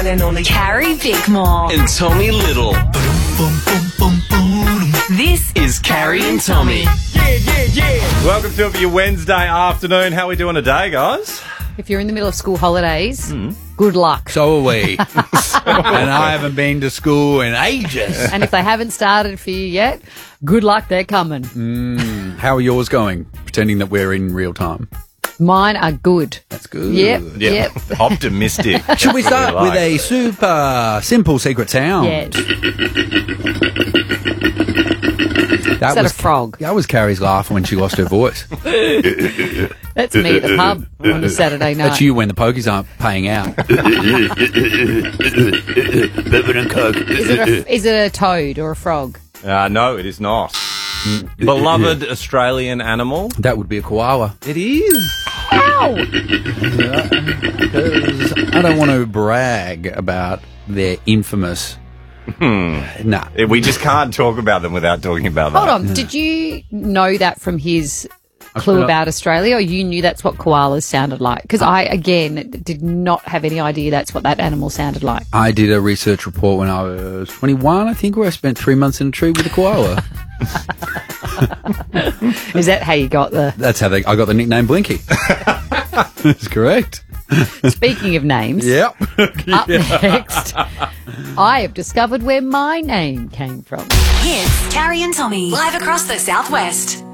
and only Carrie Bickmore. and Tommy Little. This Is Carrie and Tommy. Welcome to it for your Wednesday afternoon. How are we doing today, guys? If you're in the middle of school holidays, good luck. So are we. And I haven't been to school in ages. And if they haven't started for you yet, good luck, they're coming. How are yours going? Pretending that we're in real time. Mine are good. That's good. Yep. Optimistic. Should we start Really with a super simple secret sound? Yeah. Is that a frog? That was Carrie's laugh when she lost her voice. That's me at the pub on a Saturday night. That's you when the pokies aren't paying out. Is it a toad or a frog? No, it is not. Beloved Australian animal. That would be a koala. It is. Ow! I don't want to brag about their infamous... Nah. We just can't talk about them without talking about that. Hold on. Did you know that from his clue about Australia, or you knew that's what koalas sounded like? Because I, again, did not have any idea that's what that animal sounded like. I did a research report when I was 21, I think, where I spent 3 months in a tree with a koala. Is that how you got the... That's how I got the nickname Blinky. That's correct. Speaking of names, Yep. up next, I have discovered where my name came from. It's Carrie and Tommy, live across the Southwest.